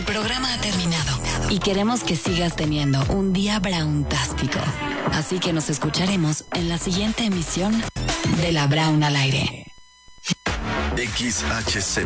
El programa ha terminado y queremos que sigas teniendo un día brauntástico. Así que nos escucharemos en la siguiente emisión de La Braun al Aire. XHZ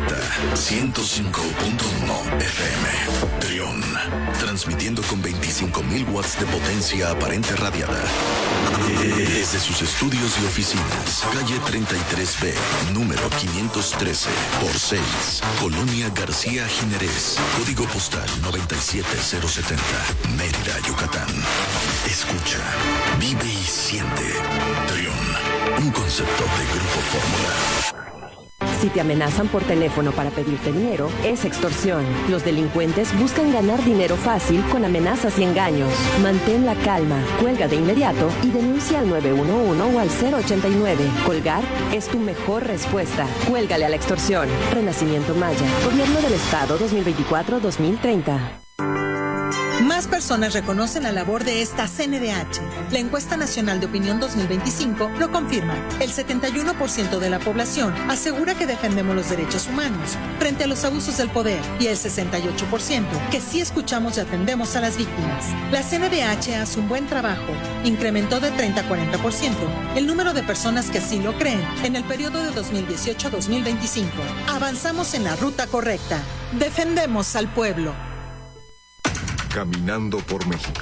105.1 FM Trión, transmitiendo con 25.000 watts de potencia aparente radiada desde sus estudios y oficinas, calle 33B, número 513 por 6, Colonia García Jiménez, código postal 97070, Mérida, Yucatán. Escucha, vive y siente. Trión, un concepto de Grupo Fórmula. Si te amenazan por teléfono para pedirte dinero, es extorsión. Los delincuentes buscan ganar dinero fácil con amenazas y engaños. Mantén la calma, cuelga de inmediato y denuncia al 911 o al 089. Colgar es tu mejor respuesta. Cuélgale a la extorsión. Renacimiento Maya. Gobierno del Estado 2024-2030. Más personas reconocen la labor de esta CNDH. La encuesta nacional de opinión 2025 lo confirma. El 71% de la población asegura que defendemos los derechos humanos frente a los abusos del poder y el 68% que sí escuchamos y atendemos a las víctimas. La CNDH hace un buen trabajo. Incrementó de 30 a 40% el número de personas que así lo creen en el periodo de 2018 a 2025. Avanzamos en la ruta correcta. Defendemos al pueblo. Caminando por México.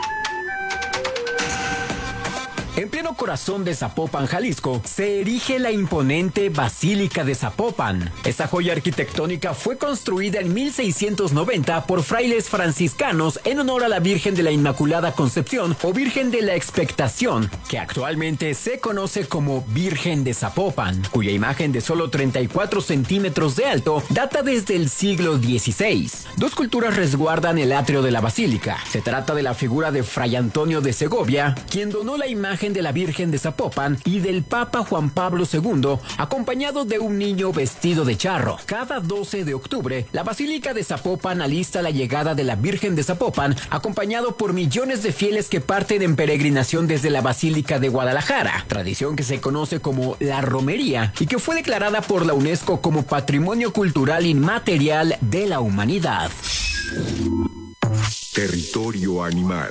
En pleno corazón de Zapopan, Jalisco, se erige la imponente Basílica de Zapopan. Esta joya arquitectónica fue construida en 1690 por frailes franciscanos en honor a la Virgen de la Inmaculada Concepción o Virgen de la Expectación, que actualmente se conoce como Virgen de Zapopan, cuya imagen de solo 34 centímetros de alto data desde el siglo XVI. Dos culturas resguardan el atrio de la basílica. Se trata de la figura de Fray Antonio de Segovia, quien donó la imagen de la Virgen de Zapopan, y del Papa Juan Pablo II, acompañado de un niño vestido de charro. Cada 12 de octubre, la Basílica de Zapopan alista la llegada de la Virgen de Zapopan, acompañado por millones de fieles que parten en peregrinación desde la Basílica de Guadalajara, tradición que se conoce como la romería y que fue declarada por la UNESCO como Patrimonio Cultural Inmaterial de la Humanidad. Territorio animal.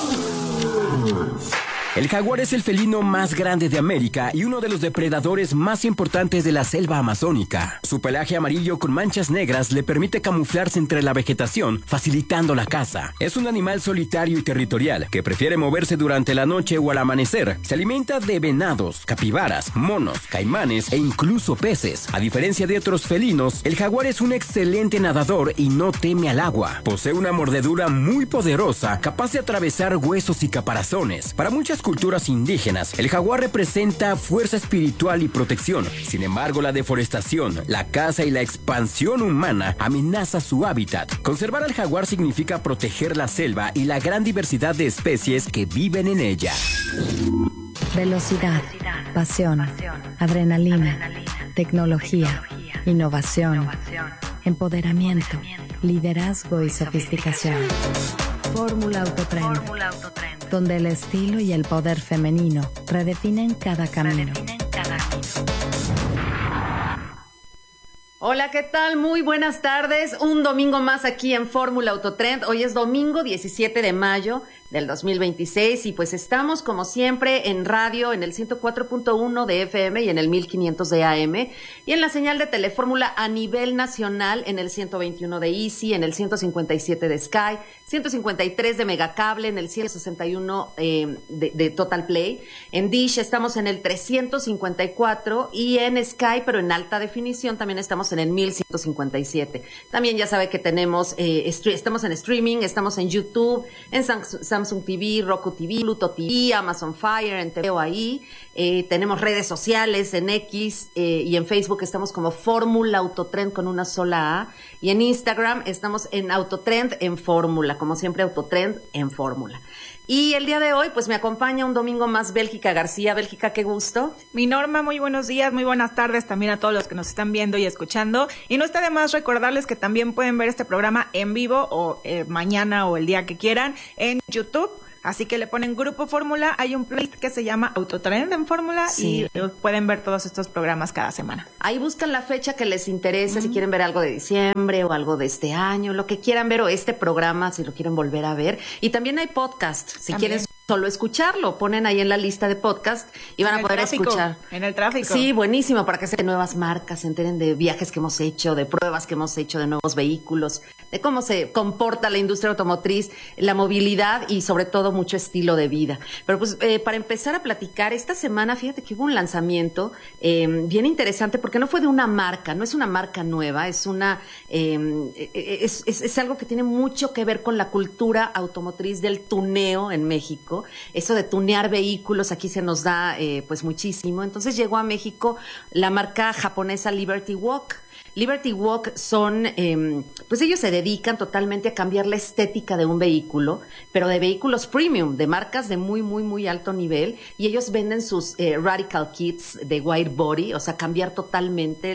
El jaguar es el felino más grande de América y uno de los depredadores más importantes de la selva amazónica. Su pelaje amarillo con manchas negras le permite camuflarse entre la vegetación, facilitando la caza. Es un animal solitario y territorial que prefiere moverse durante la noche o al amanecer. Se alimenta de venados, capibaras, monos, caimanes e incluso peces. A diferencia de otros felinos, el jaguar es un excelente nadador y no teme al agua. Posee una mordedura muy poderosa, capaz de atravesar huesos y caparazones. Para muchas culturas indígenas, el jaguar representa fuerza espiritual y protección. Sin embargo, la deforestación, la caza y la expansión humana amenaza su hábitat. Conservar al jaguar significa proteger la selva y la gran diversidad de especies que viven en ella. Velocidad, pasión, adrenalina, tecnología, innovación, empoderamiento, liderazgo y sofisticación. Fórmula Autotren, donde el estilo y el poder femenino redefinen cada camino. Hola, ¿qué tal? Muy buenas tardes. Un domingo más aquí en Fórmula Autotrend. Hoy es domingo 17 de mayo del 2026 y pues estamos como siempre en radio en el 104.1 de FM y en el 1500 de AM y en la señal de Telefórmula a nivel nacional en el 121 de Easy, en el 157 de Sky, 153 de Megacable, en el 161 de Total Play. En Dish estamos en el 354 y en Sky, pero en alta definición, también estamos en el 1157. También ya sabe que tenemos, estamos en streaming, estamos en YouTube, en Samsung TV, Roku TV, Pluto TV, Amazon Fire, en TVO ahí. Tenemos redes sociales en X y en Facebook estamos como Fórmula Autotrend con una sola A. Y en Instagram estamos en Autotrend en Fórmula, como siempre Autotrend en Fórmula. Y el día de hoy, pues me acompaña un domingo más Bélgica García. Bélgica, qué gusto. Mi Norma, muy buenos días, muy buenas tardes también a todos los que nos están viendo y escuchando. Y no está de más recordarles que también pueden ver este programa en vivo o mañana o el día que quieran en YouTube. Así que le ponen Grupo Fórmula, hay un playlist que se llama Autotrend en Fórmula y pueden ver todos estos programas cada semana. Ahí buscan la fecha que les interese, si quieren ver algo de diciembre o algo de este año, lo que quieran ver, o este programa, si lo quieren volver a ver. Y también hay podcast, si quieren solo escucharlo, ponen ahí en la lista de podcast y van a poder escuchar. En el tráfico. Sí, buenísimo, para que se enteren de nuevas marcas, se enteren de viajes que hemos hecho, de pruebas que hemos hecho, de nuevos vehículos, de cómo se comporta la industria automotriz, la movilidad y sobre todo mucho estilo de vida. Pero pues para empezar a platicar, esta semana fíjate que hubo un lanzamiento bien interesante porque no fue de una marca, no es una marca nueva, es una es algo que tiene mucho que ver con la cultura automotriz del tuneo en México. Eso de tunear vehículos aquí se nos da pues muchísimo. Entonces llegó a México la marca japonesa Liberty Walk. Liberty Walk son, pues ellos se dedican totalmente a cambiar la estética de un vehículo, pero de vehículos premium, de marcas de muy, muy, muy alto nivel, y ellos venden sus Radical Kits de wide body, o sea, cambiar totalmente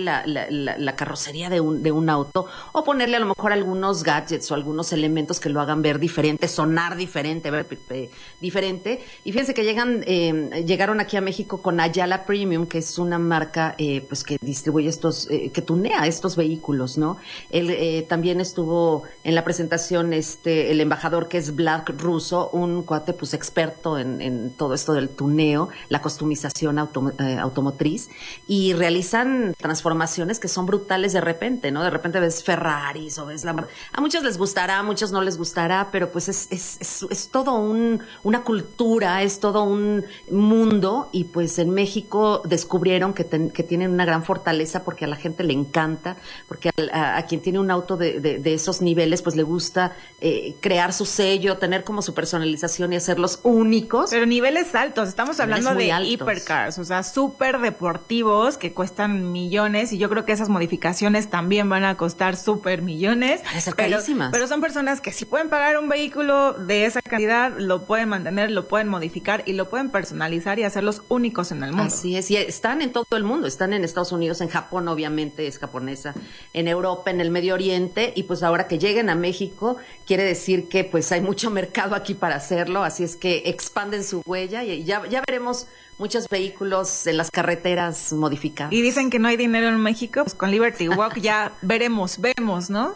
la carrocería de un auto, o ponerle a lo mejor algunos gadgets o algunos elementos que lo hagan ver diferente, sonar diferente, ver diferente. Y fíjense que llegaron aquí a México con Ayala Premium, que es una marca pues que distribuye que tunea estos vehículos, ¿no? Él también estuvo en la presentación el embajador que es Vlad Russo, un cuate pues experto en todo esto del tuneo, la customización automotriz, y realizan transformaciones que son brutales de repente, ¿no? De repente ves Ferraris o ves a muchos les gustará, a muchos no les gustará, pero pues es todo una cultura, es todo un mundo, y pues en México descubrieron que tienen una gran fortaleza porque a la gente le encanta, porque a quien tiene un auto de esos niveles, pues le gusta crear su sello, tener como su personalización y hacerlos únicos. Pero niveles altos, estamos hablando de hipercars, o sea, súper deportivos que cuestan millones, y yo creo que esas modificaciones también van a costar súper millones. Van a ser carísimas. Pero son personas que si pueden pagar un vehículo de esa calidad, lo pueden mantener, lo pueden modificar y lo pueden personalizar y hacerlos únicos en el mundo. Así es, y están en todo el mundo, están en Estados Unidos, en Japón obviamente es japonesa, en Europa, en el Medio Oriente, y pues ahora que lleguen a México quiere decir que pues hay mucho mercado aquí para hacerlo, así es que expanden su huella y ya veremos muchos vehículos en las carreteras modificados. Y dicen que no hay dinero en México, pues con Liberty Walk ya vemos, ¿no?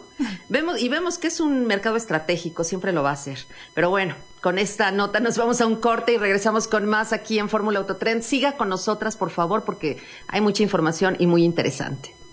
Vemos que es un mercado estratégico, siempre lo va a ser. Pero bueno, con esta nota nos vamos a un corte y regresamos con más aquí en Fórmula Autotrend. Siga con nosotras, por favor, porque hay mucha información y muy interesante.